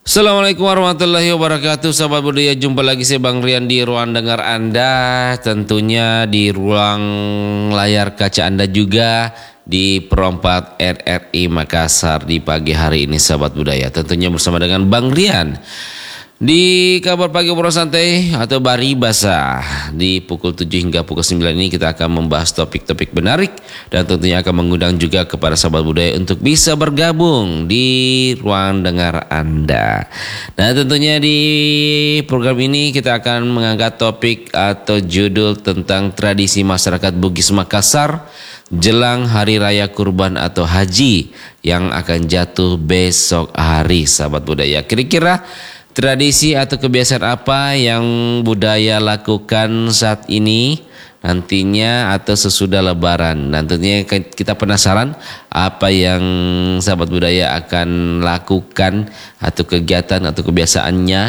Assalamualaikum warahmatullahi wabarakatuh. Sahabat budaya, jumpa lagi saya Bang Rian di ruang dengar Anda. Tentunya di ruang layar kaca Anda juga di Perompak RRI Makassar di pagi hari ini sahabat budaya. Tentunya bersama dengan Bang Rian di kabar pagi obrolan santai atau Bari Basah. Di pukul 7 hingga pukul 9 ini kita akan membahas topik-topik menarik dan tentunya akan mengundang juga kepada sahabat budaya untuk bisa bergabung di ruang dengar Anda. Nah, tentunya di program ini kita akan mengangkat topik atau judul tentang tradisi masyarakat Bugis Makassar jelang Hari Raya Kurban atau Haji yang akan jatuh besok hari sahabat budaya. Kira-kira tradisi atau kebiasaan apa yang budaya lakukan saat ini nantinya atau sesudah Lebaran? Dan tentunya kita penasaran apa yang sahabat budaya akan lakukan atau kegiatan atau kebiasaannya.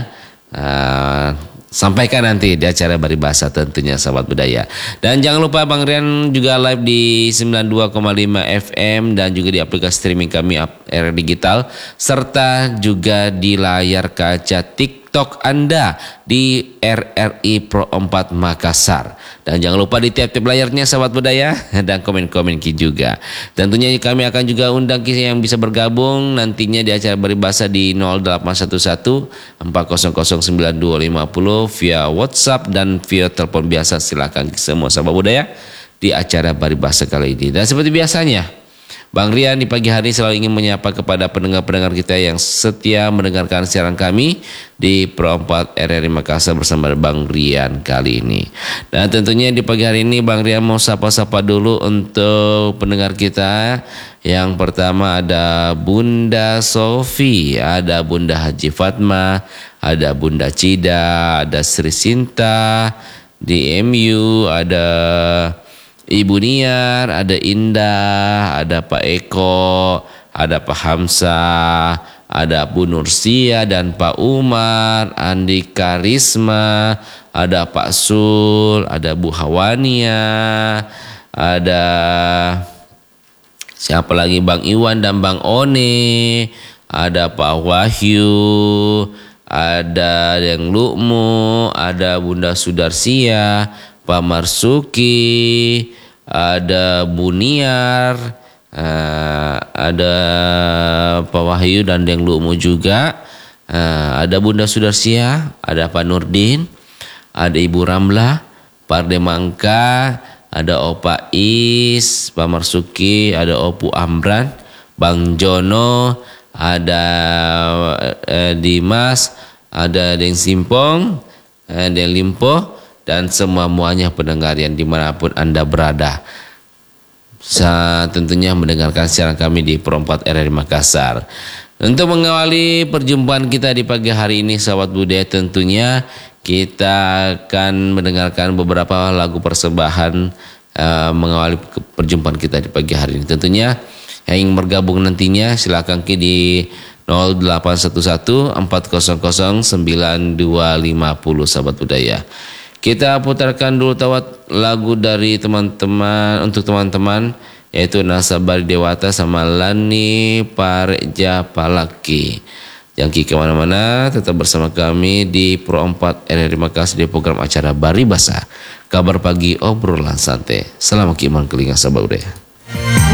Sampaikan nanti di acara Bari Basah tentunya sahabat budaya. Dan jangan lupa Bang Rian juga live di 92,5 FM dan juga di aplikasi streaming kami RRI Digital serta juga di layar kaca TikTok Anda di RRI Pro 4 Makassar. Dan jangan lupa di tiap-tiap layarnya sahabat budaya dan komen-komen juga. Tentunya kami akan juga undang yang bisa bergabung nantinya di acara Bari Basah di 0811 4009250 via WhatsApp dan via telepon biasa. Silakan semua sahabat budaya di acara Bari Basah kali ini. Dan seperti biasanya Bang Rian di pagi hari selalu ingin menyapa kepada pendengar-pendengar kita yang setia mendengarkan siaran kami di Pro 4 RRI Makassar bersama Bang Rian kali ini. Dan tentunya di pagi hari ini Bang Rian mau sapa-sapa dulu untuk pendengar kita. Yang pertama ada Bunda Sofi, ada Bunda Haji Fatma, ada Bunda Cida, ada Sri Sinta di MU, ada Ibu Niar, ada Indah, ada Pak Eko, ada Pak Hamzah, ada Bu Nursia dan Pak Umar, Andi Karisma, ada Pak Sul, ada Bu Hawania, ada siapa lagi, Bang Iwan dan Bang One, ada Pak Wahyu, ada yang Lukmu, ada Bunda Sudarsia, Pak Marsuki, ada Buniar, ada Pak Wahyu dan Deng Lukmu juga, ada Bunda Sudarsia, ada Pak Nurdin, ada Ibu Ramlah, Pak Demangka, ada Opa Is, Pak Marsuki, ada Opu Amran, Bang Jono, ada Dimas, ada Deng Simpong, Deng Limpo, dan semuanya pendengar yang dimanapun Anda berada. Tentunya mendengarkan siaran kami di Pro 4 RRI Makassar. Untuk mengawali perjumpaan kita di pagi hari ini sahabat budaya, tentunya kita akan mendengarkan beberapa lagu persembahan mengawali perjumpaan kita di pagi hari ini. Tentunya yang ingin bergabung nantinya silakan di 0811 400 9250 sahabat budaya. Kita putarkan dulu tawat lagu dari teman-teman untuk teman-teman yaitu Nasabari Dewata sama Lani Pareja Palaki. Jangan kemana-mana, tetap bersama kami di Pro 4 RRI Makassar di program acara Bari Basah. Kabar pagi obrolan santai. Selamat iman kelinga sahabat budaya.